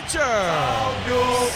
Salve o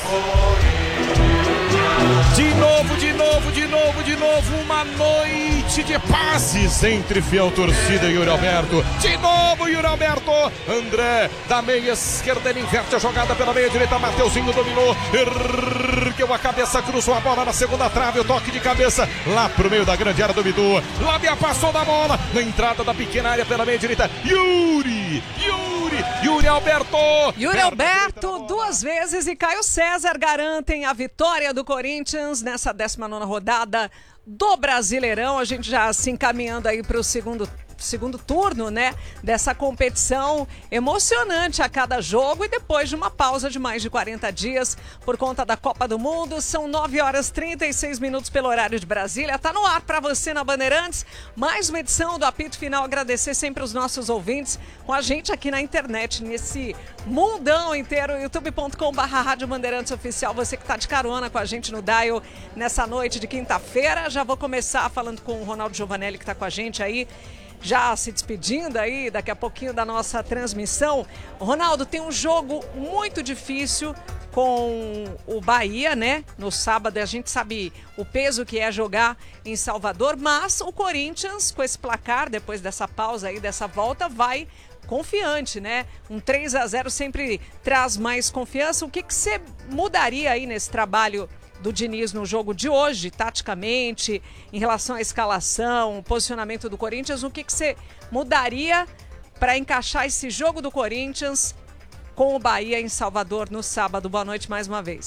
De novo, uma noite de passes entre fiel torcida e Yuri Alberto. De novo, Yuri Alberto. André, da meia esquerda, ele inverte a jogada pela meia direita. Mateuzinho dominou, ergueu a cabeça, cruzou a bola na segunda trave. O toque de cabeça lá pro meio da grande área do Bidu. Lábia passou da bola, na entrada da pequena área pela meia direita. Yuri Alberto. Yuri Alberto, duas vezes, e Caio César garantem a vitória do Corinthians nessa 19ª rodada do Brasileirão. A gente já se encaminhando aí para o segundo turno, né, dessa competição emocionante a cada jogo, e depois de uma pausa de mais de 40 dias por conta da Copa do Mundo. São 9h36 pelo horário de Brasília. Tá no ar para você na Bandeirantes, mais uma edição do Apito Final. Agradecer sempre os nossos ouvintes com a gente aqui na internet, nesse mundão inteiro, youtube.com/Rádio Bandeirantes Oficial. Você que tá de carona com a gente no Dial nessa noite de quinta-feira. Já vou começar falando com o Ronaldo Giovanelli, que tá com a gente aí, já se despedindo aí daqui a pouquinho da nossa transmissão. Ronaldo, tem um jogo muito difícil com o Bahia, né? No sábado, a gente sabe o peso que é jogar em Salvador, mas o Corinthians, com esse placar, depois dessa pausa aí, dessa volta, vai confiante, né? Um 3-0 sempre traz mais confiança. O que você mudaria aí nesse trabalho do Diniz no jogo de hoje, taticamente, em relação à escalação, posicionamento do Corinthians? O que você mudaria para encaixar esse jogo do Corinthians com o Bahia em Salvador no sábado? Boa noite mais uma vez.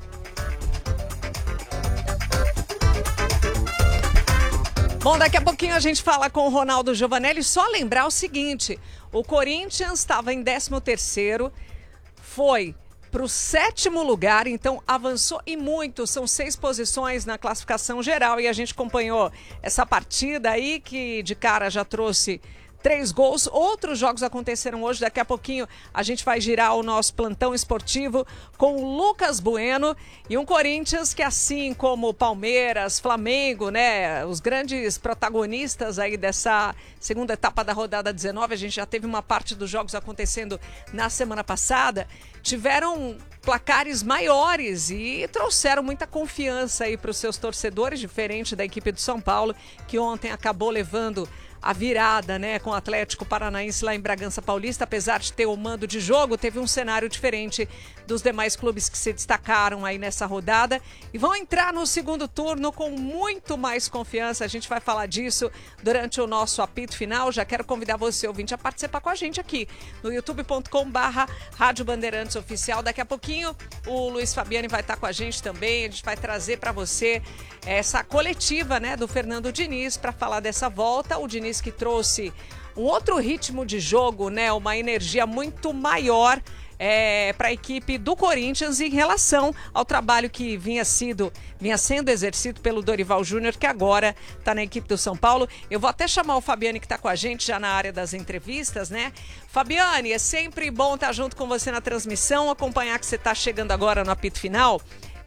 Bom, daqui a pouquinho a gente fala com o Ronaldo Giovanelli. Só lembrar o seguinte: o Corinthians estava em 13º, foi para o 7º lugar, então avançou e muito. São 6 posições na classificação geral, e a gente acompanhou essa partida aí, que de cara já trouxe 3 gols. Outros jogos aconteceram hoje. Daqui a pouquinho a gente vai girar o nosso plantão esportivo com o Lucas Bueno, e um Corinthians que, assim como Palmeiras, Flamengo, né, os grandes protagonistas aí dessa segunda etapa da rodada 19, a gente já teve uma parte dos jogos acontecendo na semana passada, tiveram placares maiores e trouxeram muita confiança aí para os seus torcedores, diferente da equipe do São Paulo, que ontem acabou levando a virada, né, com o Atlético Paranaense lá em Bragança Paulista. Apesar de ter o mando de jogo, teve um cenário diferente dos demais clubes que se destacaram aí nessa rodada e vão entrar no segundo turno com muito mais confiança. A gente vai falar disso durante o nosso apito final. Já quero convidar você, ouvinte, a participar com a gente aqui no youtube.com/Rádio Bandeirantes Oficial. Daqui a pouquinho o Luiz Fabiani vai estar com a gente também. A gente vai trazer para você essa coletiva, né, do Fernando Diniz para falar dessa volta. O Diniz que trouxe um outro ritmo de jogo, né, uma energia muito maior para a equipe do Corinthians em relação ao trabalho que vinha sendo exercido pelo Dorival Júnior, que agora está na equipe do São Paulo. Eu vou até chamar o Fabiani, que está com a gente já na área das entrevistas, né? Fabiani, é sempre bom estar junto com você na transmissão, acompanhar que você está chegando agora no apito final.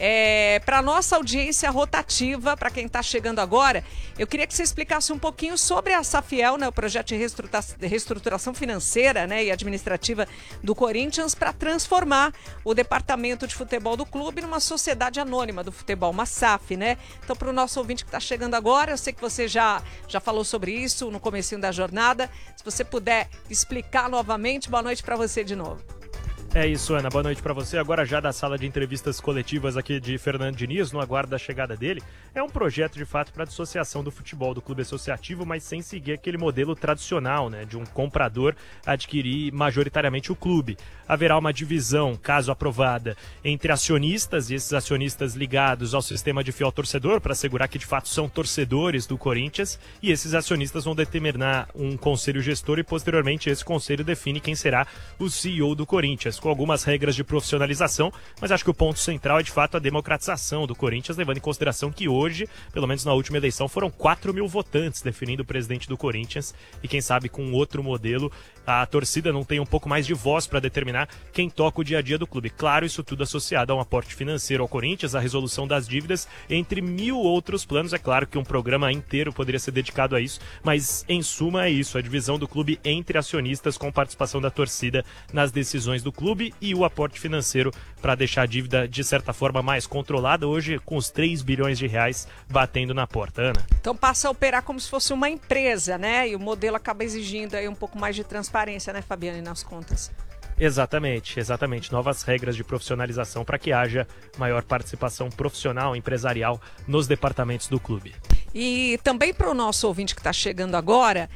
Para nossa audiência rotativa, para quem está chegando agora, eu queria que você explicasse um pouquinho sobre a Safiel, né, o projeto de reestruturação financeira, né, e administrativa do Corinthians, para transformar o departamento de futebol do clube numa sociedade anônima do futebol, uma SAF, né? Então, para o nosso ouvinte que está chegando agora, eu sei que você já falou sobre isso no comecinho da jornada. Se você puder explicar novamente, boa noite para você de novo. É isso, Ana. Boa noite para você. Agora já da sala de entrevistas coletivas aqui de Fernando Diniz, no aguardo da chegada dele. É um projeto, de fato, para a dissociação do futebol, do clube associativo, mas sem seguir aquele modelo tradicional, né, de um comprador adquirir majoritariamente o clube. Haverá uma divisão, caso aprovada, entre acionistas, e esses acionistas ligados ao sistema de fiel torcedor, para assegurar que, de fato, são torcedores do Corinthians, e esses acionistas vão determinar um conselho gestor e, posteriormente, esse conselho define quem será o CEO do Corinthians, com algumas regras de profissionalização, mas acho que o ponto central é, de fato, a democratização do Corinthians, levando em consideração que hoje, pelo menos na última eleição, foram 4.000 votantes definindo o presidente do Corinthians, e quem sabe com outro modelo a torcida não tem um pouco mais de voz para determinar quem toca o dia a dia do clube. Claro, isso tudo associado a um aporte financeiro ao Corinthians, a resolução das dívidas, entre 1.000 outros planos. É claro que um programa inteiro poderia ser dedicado a isso, mas em suma é isso, a divisão do clube entre acionistas com participação da torcida nas decisões do clube. clube e o aporte financeiro para deixar a dívida, de certa forma, mais controlada, hoje com os 3 bilhões de reais batendo na porta, Ana. Então passa a operar como se fosse uma empresa, né? E o modelo acaba exigindo aí um pouco mais de transparência, né, Fabiane, nas contas. Exatamente. Novas regras de profissionalização para que haja maior participação profissional, empresarial nos departamentos do clube. E também para o nosso ouvinte que está chegando agora,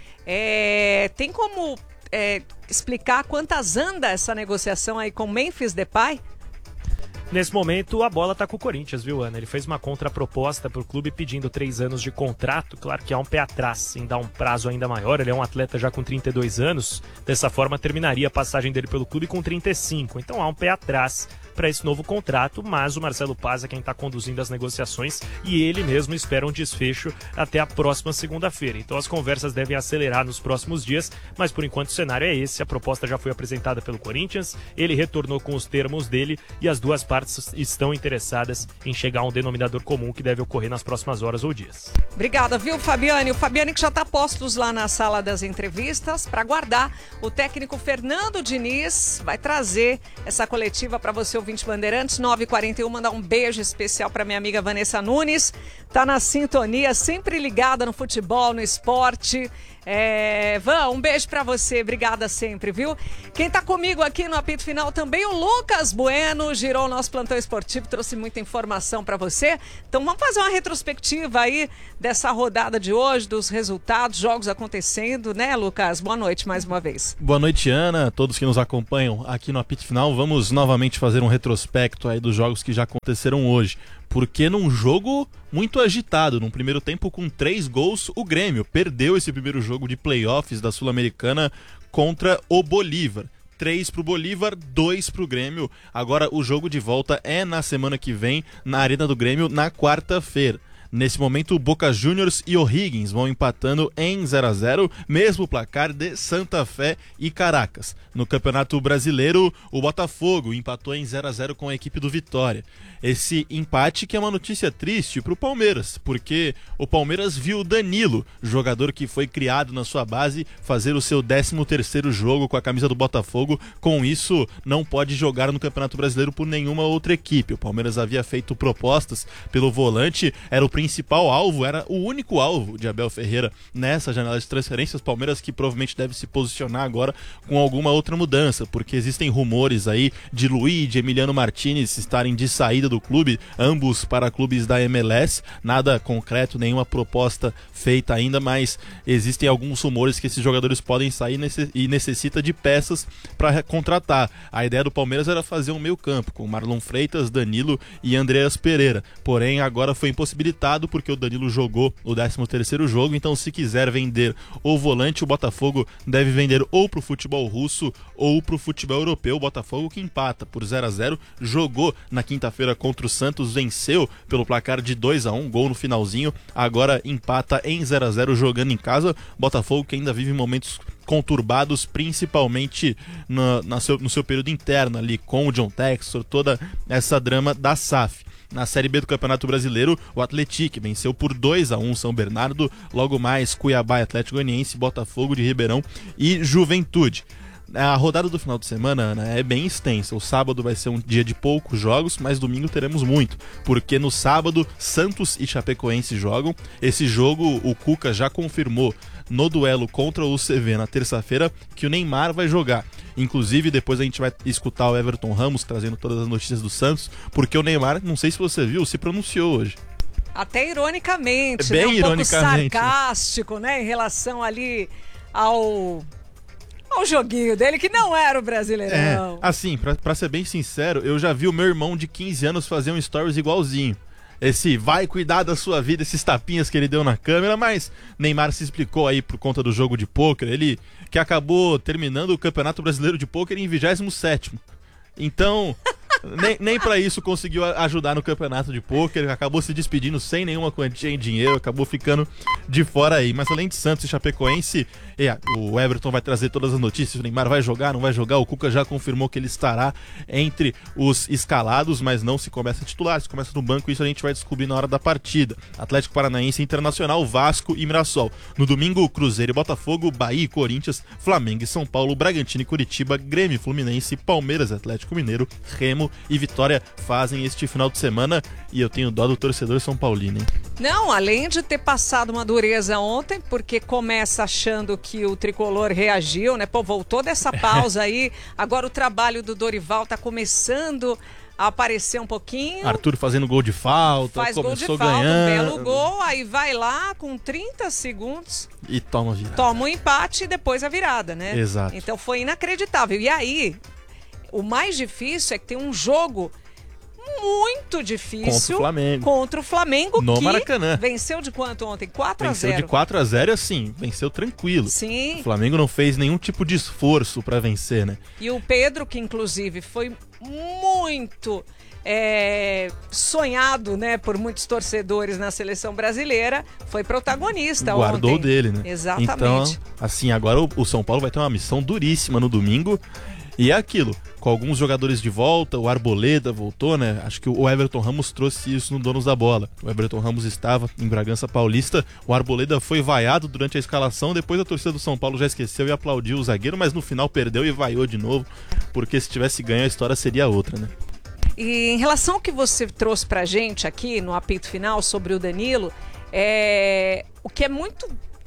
tem como explicar quantas anda essa negociação aí com Memphis Depay? Nesse momento, a bola tá com o Corinthians, viu, Ana? Ele fez uma contraproposta pro clube pedindo 3 anos de contrato. Claro que há um pé atrás em dar um prazo ainda maior. Ele é um atleta já com 32 anos. Dessa forma, terminaria a passagem dele pelo clube com 35. Então há um pé atrás para esse novo contrato, mas o Marcelo Paz é quem está conduzindo as negociações e ele mesmo espera um desfecho até a próxima segunda-feira. Então as conversas devem acelerar nos próximos dias, mas por enquanto o cenário é esse. A proposta já foi apresentada pelo Corinthians, ele retornou com os termos dele e as duas partes estão interessadas em chegar a um denominador comum que deve ocorrer nas próximas horas ou dias. Obrigada, viu, Fabiane? O Fabiane que já está postos lá na sala das entrevistas para aguardar. O técnico Fernando Diniz vai trazer essa coletiva para você, ouvinte Bandeirantes, 9h41, mandar um beijo especial para minha amiga Vanessa Nunes, tá na sintonia, sempre ligada no futebol, no esporte. Van, um beijo para você, obrigada sempre, viu? Quem tá comigo aqui no apito final também, o Lucas Bueno, girou o nosso plantão esportivo, trouxe muita informação para você. Então vamos fazer uma retrospectiva aí dessa rodada de hoje, dos resultados, jogos acontecendo, né, Lucas? Boa noite mais uma vez. Boa noite, Ana, todos que nos acompanham aqui no apito final. Vamos novamente fazer um retrospecto aí dos jogos que já aconteceram hoje. Porque num jogo muito agitado, num primeiro tempo com 3 gols, o Grêmio perdeu esse primeiro jogo de playoffs da Sul-Americana contra o Bolívar. 3 pro Bolívar, 2 pro Grêmio. Agora o jogo de volta é na semana que vem, na Arena do Grêmio, na quarta-feira. Nesse momento, o Boca Juniors e O'Higgins vão empatando em 0-0, mesmo placar de Santa Fé e Caracas. No Campeonato Brasileiro, o Botafogo empatou em 0-0 com a equipe do Vitória. Esse empate que é uma notícia triste para o Palmeiras, porque o Palmeiras viu o Danilo, jogador que foi criado na sua base, fazer o seu 13º jogo com a camisa do Botafogo. Com isso, não pode jogar no Campeonato Brasileiro por nenhuma outra equipe. O Palmeiras havia feito propostas pelo volante, era o principal alvo, era o único alvo de Abel Ferreira nessa janela de transferências. Palmeiras que provavelmente deve se posicionar agora com alguma outra mudança, porque existem rumores aí de Luiz, de Emiliano Martinez estarem de saída do clube, ambos para clubes da MLS, nada concreto, nenhuma proposta feita ainda, mas existem alguns rumores que esses jogadores podem sair e necessita de peças para contratar. A ideia do Palmeiras era fazer um meio campo com Marlon Freitas, Danilo e Andreas Pereira, porém agora foi impossibilitado porque o Danilo jogou o 13º jogo, então se quiser vender o volante, o Botafogo deve vender ou pro futebol russo ou pro futebol europeu. O Botafogo que empata por 0-0, jogou na quinta-feira contra o Santos, venceu pelo placar de 2-1, gol no finalzinho, agora empata em 0-0 jogando em casa. Botafogo que ainda vive momentos conturbados, principalmente no seu período interno ali, com o John Textor, toda essa drama da SAF. Na Série B do Campeonato Brasileiro, o Atlético venceu por 2-1 São Bernardo, logo mais Cuiabá, Atlético Goianiense, Botafogo de Ribeirão e Juventude. A rodada do final de semana, Ana, é bem extensa. O sábado vai ser um dia de poucos jogos, mas domingo teremos muito, porque no sábado Santos e Chapecoense jogam. Esse jogo o Cuca já confirmou no duelo contra o CV na terça-feira que o Neymar vai jogar. Inclusive, depois a gente vai escutar o Everton Ramos trazendo todas as notícias do Santos, porque o Neymar, não sei se você viu, se pronunciou hoje. Até ironicamente, bem né? ironicamente, pouco sarcástico, né? Em relação ali ao joguinho dele, que não era o Brasileirão. Assim, pra ser bem sincero, eu já vi o meu irmão de 15 anos fazer um stories igualzinho. Esse vai cuidar da sua vida, esses tapinhas que ele deu na câmera, mas Neymar se explicou aí por conta do jogo de pôquer, ele que acabou terminando o Campeonato Brasileiro de Pôquer em 27º. Então, Nem pra isso conseguiu ajudar no campeonato de pôquer, acabou se despedindo sem nenhuma quantia em dinheiro, acabou ficando de fora aí. Mas além de Santos e Chapecoense, o Everton vai trazer todas as notícias, o Neymar vai jogar, não vai jogar, o Cuca já confirmou que ele estará entre os escalados, mas não se começa titular, se começa no banco, isso a gente vai descobrir na hora da partida. Atlético Paranaense, Internacional, Vasco e Mirassol. No domingo, Cruzeiro e Botafogo, Bahia e Corinthians, Flamengo e São Paulo, Bragantino e Curitiba, Grêmio e Fluminense, Palmeiras, Atlético Mineiro, Remo e Vitória fazem este final de semana, e eu tenho dó do torcedor São Paulino, hein? Não, além de ter passado uma dureza ontem, porque começa achando que o tricolor reagiu, né? Pô, voltou dessa pausa aí, agora o trabalho do Dorival tá começando a aparecer um pouquinho. Arthur fazendo gol de falta, faz começou gol de falta, ganhando. um belo gol, aí vai lá com 30 segundos, E toma a virada. toma um empate e depois a virada, né? Exato. Então foi inacreditável. E aí, o mais difícil é que tem um jogo muito difícil Contra o Flamengo. No que Maracanã. venceu de quanto ontem? 4 a Venceu 0. de 4-0 assim, venceu tranquilo. Sim. O Flamengo não fez nenhum tipo de esforço pra vencer, né? E o Pedro, que inclusive foi muito sonhado, né, por muitos torcedores na seleção brasileira, foi protagonista Guardou ontem. dele, né? Exatamente. Então, assim, agora o São Paulo vai ter uma missão duríssima no domingo. E é aquilo, com alguns jogadores de volta, o Arboleda voltou, né? Acho que o Everton Ramos trouxe isso no Donos da Bola. O Everton Ramos estava em Bragança Paulista, o Arboleda foi vaiado durante a escalação, depois a torcida do São Paulo já esqueceu e aplaudiu o zagueiro, mas no final perdeu e vaiou de novo, porque se tivesse ganho a história seria outra, né? E em relação ao que você trouxe pra gente aqui no apito final sobre o Danilo, o que é muito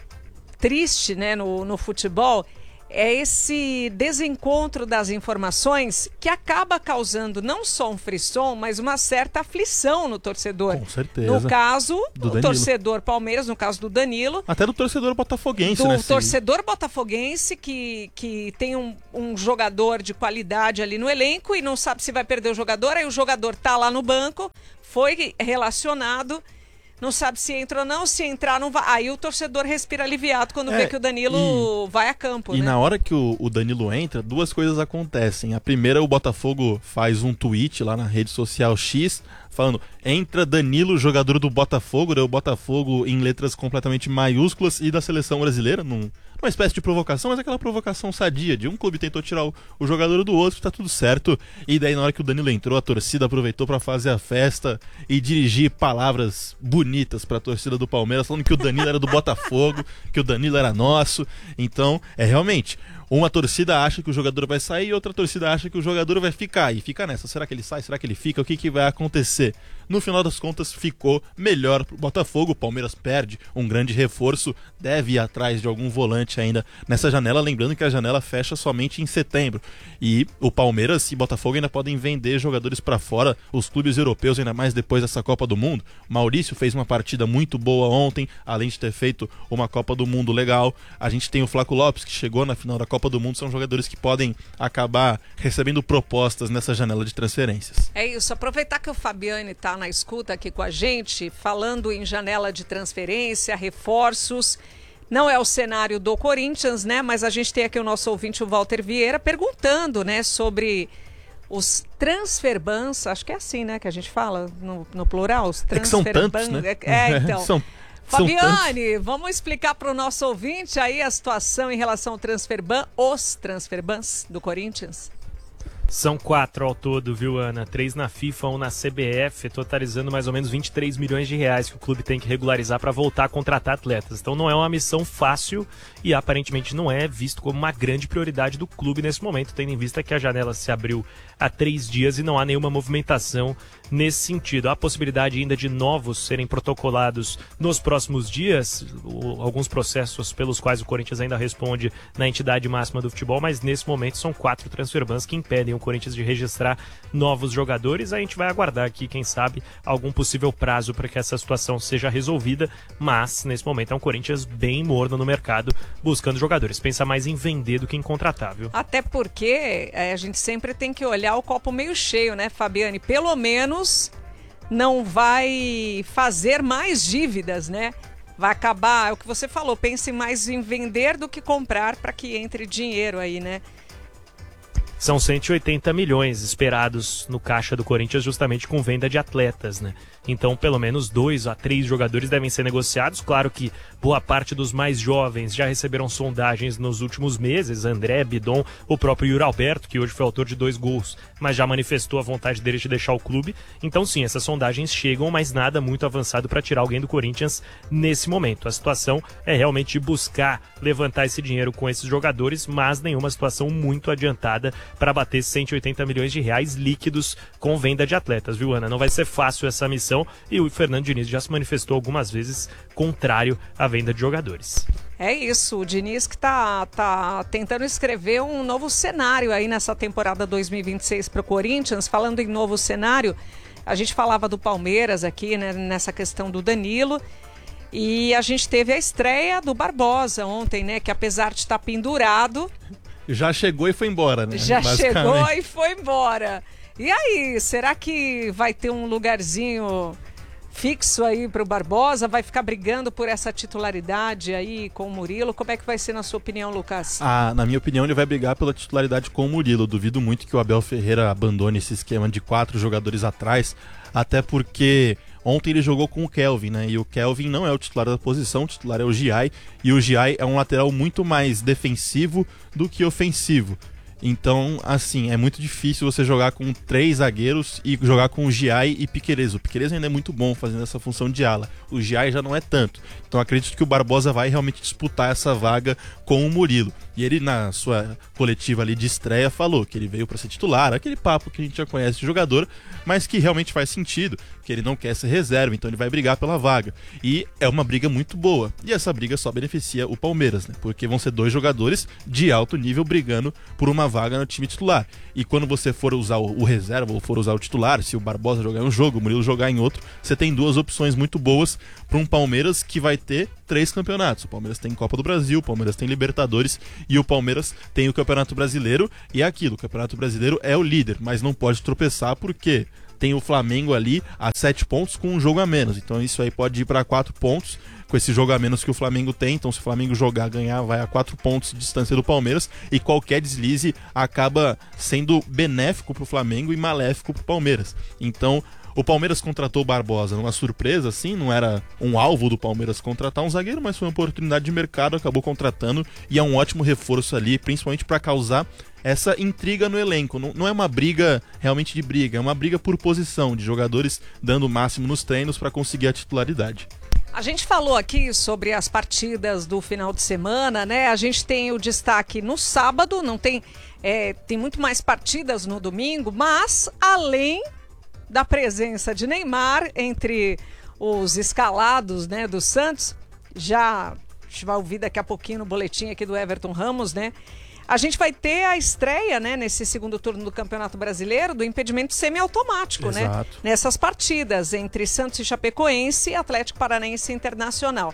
triste, né, no futebol é esse desencontro das informações que acaba causando não só um frisson, mas uma certa aflição no torcedor. Com certeza. No caso do Danilo. Torcedor Palmeiras, no caso do Danilo. Até do torcedor botafoguense, Do né? torcedor botafoguense que tem um jogador de qualidade ali no elenco e não sabe se vai perder o jogador, aí o jogador tá lá no banco, foi relacionado, não sabe se entra ou não, se entrar não vai. Aí o torcedor respira aliviado quando vê que o Danilo vai a campo, E né? na hora que o Danilo entra, duas coisas acontecem. A primeira, o Botafogo faz um tweet lá na rede social X, falando, entra Danilo, jogador do Botafogo, né? O Botafogo em letras completamente maiúsculas e da seleção brasileira, numa espécie de provocação, mas aquela provocação sadia, de um clube tentou tirar o jogador do outro, tá tudo certo. E daí na hora que o Danilo entrou, a torcida aproveitou pra fazer a festa e dirigir palavras bonitas pra torcida do Palmeiras, falando que o Danilo era do Botafogo, que o Danilo era nosso. Então, realmente, uma torcida acha que o jogador vai sair e outra torcida acha que o jogador vai ficar. E fica nessa, será que ele sai, será que ele fica, o que vai acontecer? No final das contas, ficou melhor pro Botafogo. O Palmeiras perde um grande reforço, deve ir atrás de algum volante ainda nessa janela, lembrando que a janela fecha somente em setembro. E o Palmeiras e Botafogo ainda podem vender jogadores para fora, os clubes europeus, ainda mais depois dessa Copa do Mundo. Maurício fez uma partida muito boa ontem, além de ter feito uma Copa do Mundo legal. A gente tem o Flaco Lopes, que chegou na final da Copa do Mundo, são jogadores que podem acabar recebendo propostas nessa janela de transferências. É isso, aproveitar que o Fabiane está na escuta aqui com a gente, falando em janela de transferência, reforços. Não é o cenário do Corinthians, né? Mas a gente tem aqui o nosso ouvinte, o Walter Vieira, perguntando, né, sobre os transferbans, acho que é assim, né, que a gente fala no plural, os que são tantos, né? Então. São Fabiane, vamos explicar para o nosso ouvinte aí a situação em relação ao transferban, os transferbans do Corinthians? São 4 ao todo, viu, Ana? 3 na FIFA, 1 na CBF, totalizando mais ou menos 23 milhões de reais que o clube tem que regularizar para voltar a contratar atletas. Então não é uma missão fácil e aparentemente não é visto como uma grande prioridade do clube nesse momento, tendo em vista que a janela se abriu há 3 dias e não há nenhuma movimentação nesse sentido. Há a possibilidade ainda de novos serem protocolados nos próximos dias, alguns processos pelos quais o Corinthians ainda responde na entidade máxima do futebol, mas nesse momento são 4 transferbans que impedem o Corinthians de registrar novos jogadores. A gente vai aguardar aqui, quem sabe, algum possível prazo para que essa situação seja resolvida, mas nesse momento é um Corinthians bem morno no mercado, buscando jogadores. Pensa mais em vender do que em contratar, viu? Até porque a gente sempre tem que olhar o copo meio cheio, né, Fabiane? Pelo menos não vai fazer mais dívidas, né? Vai acabar, é o que você falou, pense mais em vender do que comprar para que entre dinheiro aí, né? são 180 milhões esperados no caixa do Corinthians justamente com venda de atletas, né? Então, pelo menos 2 a 3 jogadores devem ser negociados. Claro que boa parte dos mais jovens já receberam sondagens nos últimos meses. André, Bidon, o próprio Yuri Alberto, que hoje foi autor de 2 gols, mas já manifestou a vontade dele de deixar o clube. Então, sim, essas sondagens chegam, mas nada muito avançado para tirar alguém do Corinthians nesse momento. A situação é realmente de buscar levantar esse dinheiro com esses jogadores, mas nenhuma situação muito adiantada para bater 180 milhões de reais líquidos com venda de atletas, viu, Ana? Não vai ser fácil essa missão e o Fernando Diniz já se manifestou algumas vezes contrário à venda de jogadores. É isso, o Diniz que tá tentando escrever um novo cenário aí nessa temporada 2026 para o Corinthians. Falando em novo cenário, a gente falava do Palmeiras aqui, né, nessa questão do Danilo. E a gente teve a estreia do Barbosa ontem, né? Que apesar de estar pendurado... Já chegou e foi embora, né? Já chegou e foi embora. E aí, será que vai ter um lugarzinho fixo aí para o Barbosa? Vai ficar brigando por essa titularidade aí com o Murilo? Como é que vai ser na sua opinião, Lucas? Na minha opinião, ele vai brigar pela titularidade com o Murilo. Eu duvido muito que o Abel Ferreira abandone esse esquema de 4 jogadores atrás, até porque... Ontem ele jogou com o Kelvin, né? E o Kelvin não é o titular da posição, o titular é o Giai. E o Giai é um lateral muito mais defensivo do que ofensivo. Então, assim, é muito difícil você jogar com 3 zagueiros e jogar com o Giai e Piquerez. O Piquerez ainda é muito bom fazendo essa função de ala. O Giai já não é tanto. Então acredito que o Barbosa vai realmente disputar essa vaga com o Murilo. E ele, na sua coletiva ali de estreia, falou que ele veio para ser titular, aquele papo que a gente já conhece de jogador, mas que realmente faz sentido, que ele não quer ser reserva, então ele vai brigar pela vaga. E é uma briga muito boa. E essa briga só beneficia o Palmeiras, né? Porque vão ser 2 jogadores de alto nível brigando por uma vaga no time titular. E quando você for usar o reserva ou for usar o titular, se o Barbosa jogar em um jogo, o Murilo jogar em outro, você tem 2 opções muito boas para um Palmeiras que vai ter 3 campeonatos. O Palmeiras tem Copa do Brasil, o Palmeiras tem Libertadores e o Palmeiras tem o Campeonato Brasileiro. E é aquilo, o Campeonato Brasileiro é o líder, mas não pode tropeçar porque tem o Flamengo ali a 7 pontos com um jogo a menos. Então isso aí pode ir para 4 pontos com esse jogo a menos que o Flamengo tem. Então se o Flamengo jogar, ganhar, vai a 4 pontos de distância do Palmeiras. E qualquer deslize acaba sendo benéfico para o Flamengo e maléfico para o Palmeiras. Então o Palmeiras contratou o Barbosa numa surpresa, assim, não era um alvo do Palmeiras contratar um zagueiro, mas foi uma oportunidade de mercado, acabou contratando e é um ótimo reforço ali, principalmente para causar essa intriga no elenco. Não é uma briga realmente de briga, é uma briga por posição, de jogadores dando o máximo nos treinos para conseguir a titularidade. A gente falou aqui sobre as partidas do final de semana, né? A gente tem o destaque no sábado, não tem, tem muito mais partidas no domingo, mas além da presença de Neymar entre os escalados, né, do Santos, a gente vai ouvir daqui a pouquinho no boletim aqui do Everton Ramos, né? A gente vai ter a estreia, né, nesse segundo turno do Campeonato Brasileiro, do impedimento semiautomático, né? Nessas partidas entre Santos e Chapecoense e Atlético Paranaense Internacional.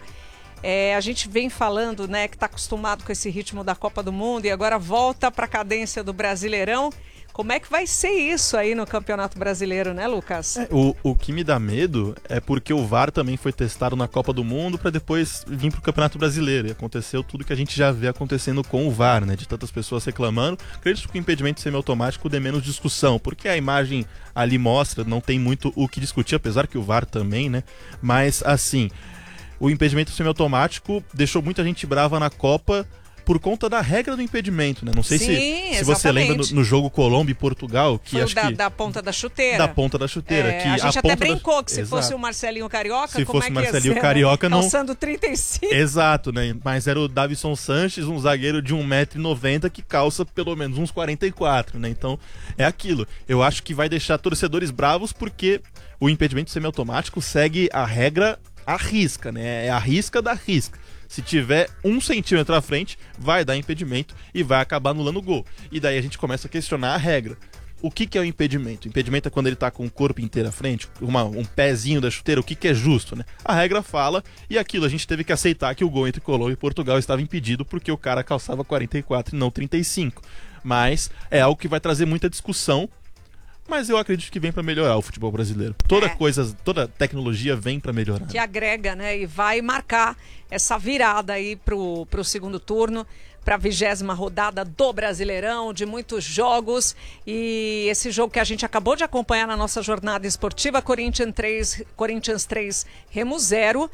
A gente vem falando, né, que está acostumado com esse ritmo da Copa do Mundo e agora volta para a cadência do Brasileirão. Como é que vai ser isso aí no Campeonato Brasileiro, né, Lucas? O que me dá medo é porque o VAR também foi testado na Copa do Mundo para depois vir pro Campeonato Brasileiro. E aconteceu tudo que a gente já vê acontecendo com o VAR, né? De tantas pessoas reclamando. Acredito que o impedimento semiautomático dê menos discussão, porque a imagem ali mostra, não tem muito o que discutir, apesar que o VAR também, né? Mas, assim, o impedimento semiautomático deixou muita gente brava na Copa por conta da regra do impedimento, né? Não sei se você lembra no jogo Colômbia e Portugal, que foi acho da ponta da chuteira. Da ponta da chuteira. Que a gente até brincou que se Exato. fosse o Marcelinho Carioca, se como fosse é que Marcelinho ia ser, Carioca, né? não... Calçando 35. Exato, né? Mas era o Davison Sanches, um zagueiro de 1,90 m que calça pelo menos uns 44, né? Então, é aquilo. Eu acho que vai deixar torcedores bravos porque o impedimento semiautomático segue a regra à risca, né? É a risca da risca. Se tiver 1 centímetro à frente, vai dar impedimento e vai acabar anulando o gol. E daí a gente começa a questionar a regra. O que é o impedimento? O impedimento é quando ele tá com o corpo inteiro à frente, um pezinho da chuteira, o que é justo, né? A regra fala, e aquilo a gente teve que aceitar que o gol entre Colômbia e Portugal estava impedido porque o cara calçava 44 e não 35. Mas é algo que vai trazer muita discussão, mas eu acredito que vem para melhorar o futebol brasileiro. Toda tecnologia vem para melhorar. Que agrega, né? E vai marcar essa virada aí pro segundo turno. para a 20ª rodada do Brasileirão, de muitos jogos. E esse jogo que a gente acabou de acompanhar na nossa jornada esportiva, Corinthians 3, Remo 0,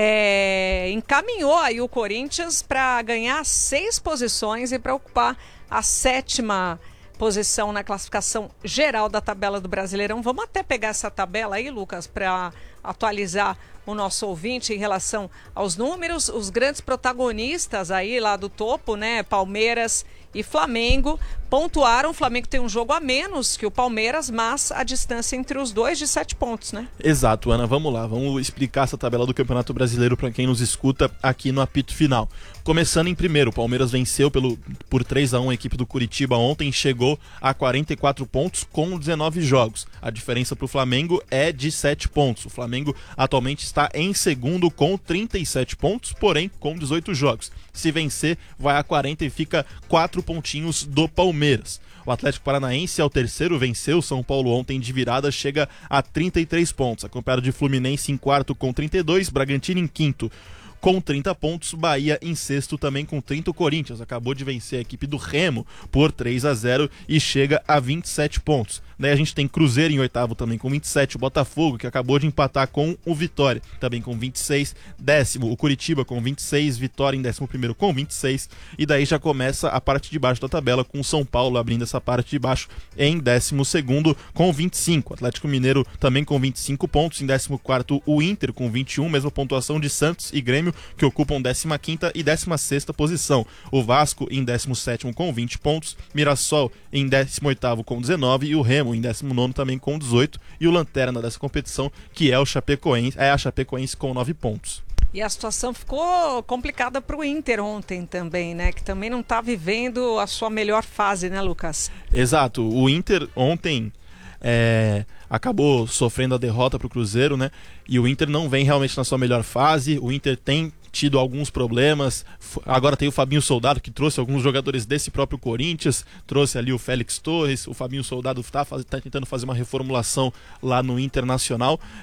encaminhou aí o Corinthians para ganhar 6 posições e para ocupar a 7ª posição na classificação geral da tabela do Brasileirão. Vamos até pegar essa tabela aí, Lucas, para atualizar o nosso ouvinte em relação aos números. Os grandes protagonistas aí lá do topo, né? Palmeiras e Flamengo pontuaram. O Flamengo tem um jogo a menos que o Palmeiras, mas a distância entre os dois de 7 pontos, né? Exato, Ana, vamos lá, vamos explicar essa tabela do Campeonato Brasileiro para quem nos escuta aqui no apito final. Começando em primeiro, o Palmeiras venceu por 3-1 a equipe do Curitiba ontem, chegou a 44 pontos com 19 jogos. A diferença para o Flamengo é de 7 pontos. O Flamengo atualmente está em segundo com 37 pontos, porém com 18 jogos. Se vencer, vai a 40 e fica 4 pontinhos do Palmeiras. O Atlético Paranaense é o terceiro, venceu São Paulo ontem de virada, chega a 33 pontos. Acompanhado de Fluminense em quarto com 32, Bragantino em quinto com 30 pontos, Bahia em sexto também com 30. O Corinthians acabou de vencer a equipe do Remo por 3-0 e chega a 27 pontos. Daí a gente tem Cruzeiro em oitavo também com 27, o Botafogo que acabou de empatar com o Vitória, também com 26, décimo o Curitiba com 26, Vitória em 11º com 26, e daí já começa a parte de baixo da tabela com o São Paulo abrindo essa parte de baixo em 12º com 25, Atlético Mineiro também com 25 pontos, em 14º o Inter com 21, mesma pontuação de Santos e Grêmio que ocupam 15ª e 16ª posição, o Vasco em 17º com 20 pontos, Mirassol em 18º com 19 e o Remo em 19º também com 18, e o lanterna dessa competição, que é a Chapecoense com 9 pontos. E a situação ficou complicada para o Inter ontem também, né? Que também não está vivendo a sua melhor fase, né, Lucas? Exato, o Inter ontem acabou sofrendo a derrota para o Cruzeiro, né? E o Inter não vem realmente na sua melhor fase, o Inter tem tido alguns problemas, agora tem o Fabinho Soldado que trouxe alguns jogadores desse próprio Corinthians, trouxe ali o Félix Torres, o Fabinho Soldado está tentando fazer uma reformulação lá no Internacional,